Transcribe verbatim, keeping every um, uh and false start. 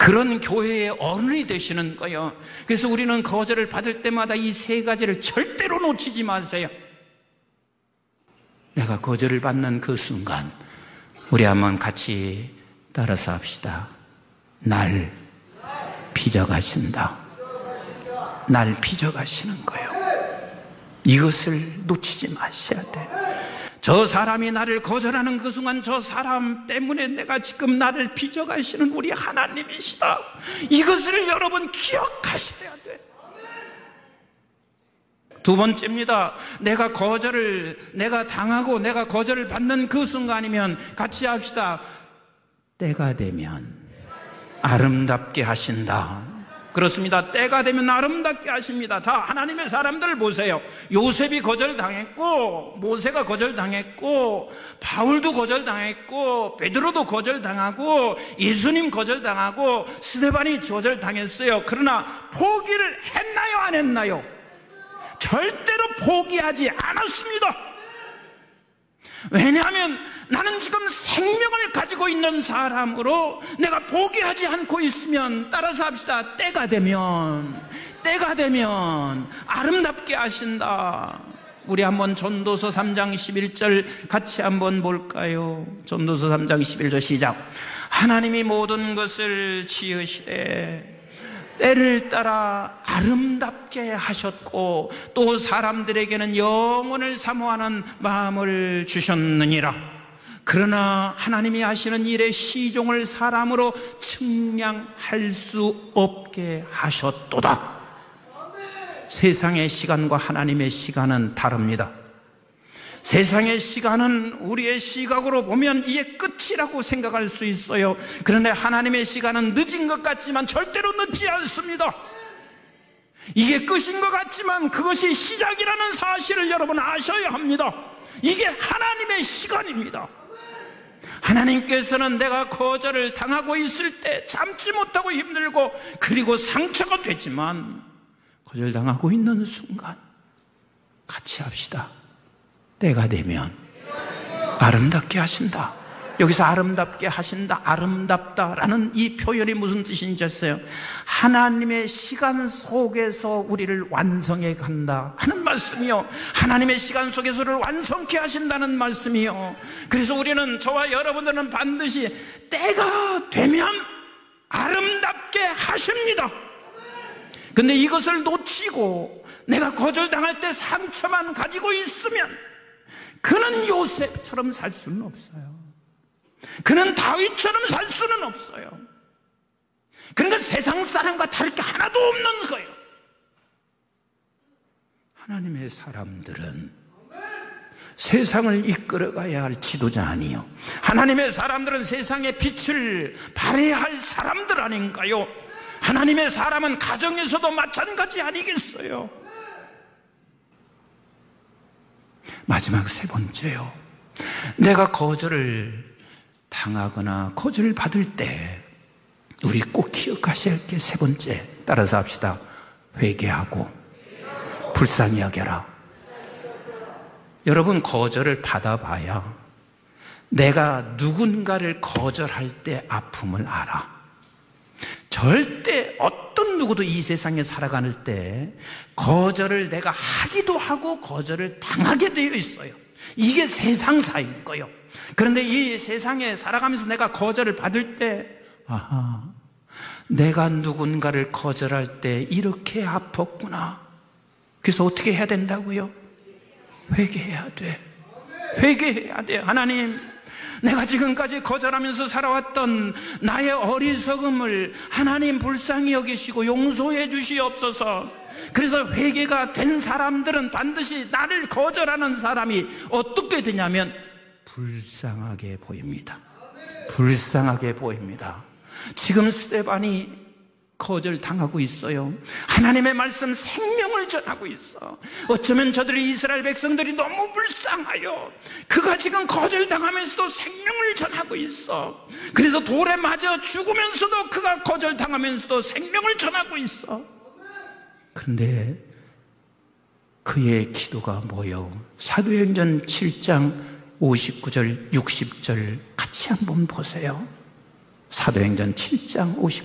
그런 교회의 어른이 되시는 거예요. 그래서 우리는 거절을 받을 때마다 이 세 가지를 절대로 놓치지 마세요. 내가 거절을 받는 그 순간 우리 한번 같이 따라서 합시다. 날 빚어가신다. 날 빚어가시는 거예요. 이것을 놓치지 마셔야 돼. 저 사람이 나를 거절하는 그 순간 저 사람 때문에 내가 지금 나를 빚어가시는 우리 하나님이시다. 이것을 여러분 기억하셔야 돼. 두 번째입니다. 내가 거절을 내가 당하고 내가 거절을 받는 그 순간이면 같이 합시다. 때가 되면 아름답게 하신다. 그렇습니다. 때가 되면 아름답게 하십니다. 자, 하나님의 사람들 보세요. 요셉이 거절당했고 모세가 거절당했고 바울도 거절당했고 베드로도 거절당하고 예수님 거절당하고 스데반이 거절당했어요. 그러나 포기를 했나요, 안 했나요? 절대로 포기하지 않았습니다. 왜냐하면 나는 지금 생명을 가지고 있는 사람으로 내가 포기하지 않고 있으면, 따라서 합시다. 때가 되면 때가 되면 아름답게 하신다. 우리 한번 전도서 삼 장 십일 절 같이 한번 볼까요? 전도서 삼 장 십일 절 시작. 하나님이 모든 것을 지으시되 때를 따라 아름답게 하셨고 또 사람들에게는 영원을 사모하는 마음을 주셨느니라. 그러나 하나님이 하시는 일의 시종을 사람으로 측량할 수 없게 하셨도다. 세상의 시간과 하나님의 시간은 다릅니다. 세상의 시간은 우리의 시각으로 보면 이게 끝이라고 생각할 수 있어요. 그런데 하나님의 시간은 늦은 것 같지만 절대로 늦지 않습니다. 이게 끝인 것 같지만 그것이 시작이라는 사실을 여러분 아셔야 합니다. 이게 하나님의 시간입니다. 하나님께서는 내가 거절을 당하고 있을 때 참지 못하고 힘들고 그리고 상처가 되지만 거절당하고 있는 순간 같이 합시다. 때가 되면 아름답게 하신다. 여기서 아름답게 하신다, 아름답다라는 이 표현이 무슨 뜻인지 아세요? 하나님의 시간 속에서 우리를 완성해 간다 하는 말씀이요, 하나님의 시간 속에서를 완성케 하신다는 말씀이요. 그래서 우리는, 저와 여러분들은 반드시 때가 되면 아름답게 하십니다. 근데 이것을 놓치고 내가 거절당할 때 상처만 가지고 있으면 그는 요셉처럼 살 수는 없어요. 그는 다윗처럼 살 수는 없어요. 그러니까 세상 사람과 다를 게 하나도 없는 거예요. 하나님의 사람들은 세상을 이끌어가야 할 지도자 아니요, 하나님의 사람들은 세상의 빛을 발해야 할 사람들 아닌가요? 하나님의 사람은 가정에서도 마찬가지 아니겠어요? 마지막 세 번째요, 내가 거절을 당하거나 거절을 받을 때 우리 꼭 기억하셔야 할 게 세 번째, 따라서 합시다. 회개하고 불쌍히 여겨라. 여러분, 거절을 받아봐야 내가 누군가를 거절할 때 아픔을 알아. 절대 어떤 누구도 이 세상에 살아가는 때 거절을 내가 하기도 하고 거절을 당하게 되어 있어요. 이게 세상사인 거예요. 그런데 이 세상에 살아가면서 내가 거절을 받을 때, 아하, 내가 누군가를 거절할 때 이렇게 아팠구나. 그래서 어떻게 해야 된다고요? 회개해야 돼. 회개해야 돼. 하나님, 내가 지금까지 거절하면서 살아왔던 나의 어리석음을 하나님 불쌍히 여기시고 용서해 주시옵소서. 그래서 회개가 된 사람들은 반드시 나를 거절하는 사람이 어떻게 되냐면 불쌍하게 보입니다. 불쌍하게 보입니다. 지금 스데반이 거절당하고 있어요. 하나님의 말씀 생명을 전하고 있어. 어쩌면 저들이, 이스라엘 백성들이 너무 불쌍하여 그가 지금 거절당하면서도 생명을 전하고 있어. 그래서 돌에 맞아 죽으면서도 그가 거절당하면서도 생명을 전하고 있어. 그런데 그의 기도가 뭐요? 사도행전 칠 장 오십구 절 육십 절 같이 한번 보세요. 사도행전 칠 장 오십구 절